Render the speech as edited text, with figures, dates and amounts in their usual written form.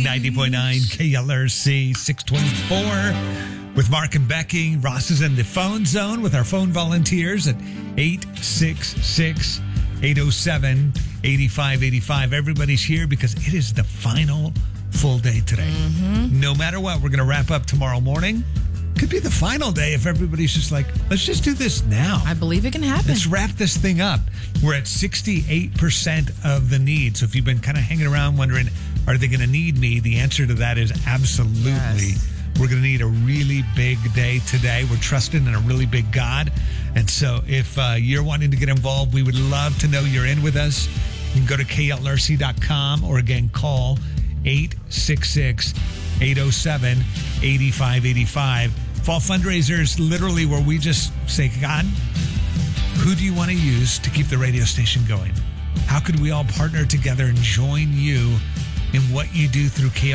90.9 KLRC 624 with Mark and Becky. Ross is in the phone zone with our phone volunteers at 866-807-8585. Everybody's here because it is the final full day today. No matter what, we're going to wrap up tomorrow morning. Could be the final day if everybody's just like, let's just do this now. I believe it can happen. Let's wrap this thing up. We're at 68% of the need. So if you've been kind of hanging around wondering, are they going to need me? The answer to that is absolutely. Yes. We're going to need a really big day today. We're trusting in a really big God. And so if you're wanting to get involved, we would love to know you're in with us. You can go to klrc.com or again, call 866-807-8585. Fall fundraiser is literally where we just say, God, who do you want to use to keep the radio station going? How could we all partner together and join you in what you do through KLRC?